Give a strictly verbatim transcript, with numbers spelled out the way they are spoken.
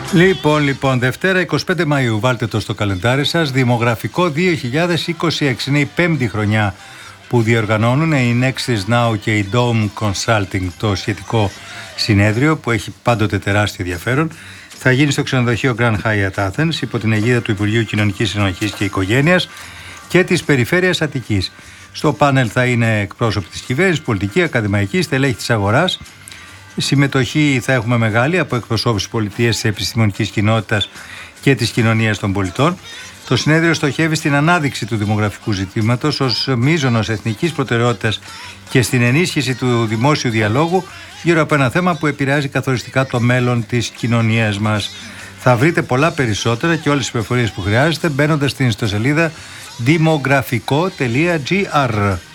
Λοιπόν, λοιπόν, Δευτέρα εικοστή πέμπτη Μαΐου, βάλτε το στο καλεντάρι σας. Δημογραφικό δύο χιλιάδες είκοσι έξι. Είναι η πέμπτη χρονιά που διοργανώνουν η Nexus Now και η Dome Consulting το σχετικό συνέδριο που έχει πάντοτε τεράστιο ενδιαφέρον. Θα γίνει στο ξενοδοχείο Grand Hyatt Athens υπό την αιγίδα του Υπουργείου Κοινωνικής Συνοχής και Οικογένειας και της Περιφέρειας Αττικής. Στο πάνελ θα είναι εκπρόσωποι της κυβέρνησης, πολιτική, ακαδημαϊκή, στελέχη της αγοράς. Συμμετοχή θα έχουμε μεγάλη από εκπροσώπους της πολιτείας, της επιστημονικής κοινότητας και της κοινωνίας των πολιτών. Το συνέδριο στοχεύει στην ανάδειξη του δημογραφικού ζητήματος ως μείζωνος εθνικής προτεραιότητας και στην ενίσχυση του δημόσιου διαλόγου γύρω από ένα θέμα που επηρεάζει καθοριστικά το μέλλον της κοινωνίας μας. Θα βρείτε πολλά περισσότερα και όλες τις πληροφορίες που χρειάζεστε μπαίνοντας στην ιστοσελίδα δημογραφικό τελεία τζι άρ.